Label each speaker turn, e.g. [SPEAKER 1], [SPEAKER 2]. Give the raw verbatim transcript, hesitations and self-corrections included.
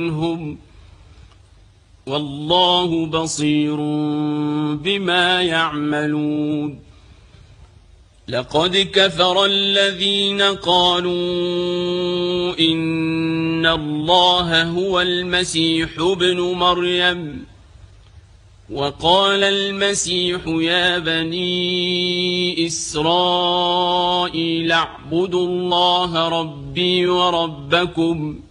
[SPEAKER 1] عنهم والله بصير بما يعملون. لقد كفر الذين قالوا إن الله هو المسيح ابن مريم وقال المسيح يا بني إسرائيل اعبدوا الله ربي وربكم